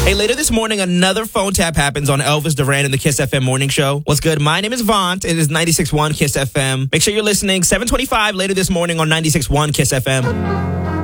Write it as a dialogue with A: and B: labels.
A: Hey, later this morning, another phone tap happens on Elvis Duran and the Kiss FM Morning Show. What's good? My name is Vaunt. It is 96.1 Kiss FM. Make sure you're listening. 7:25 later this morning on 96.1 Kiss FM.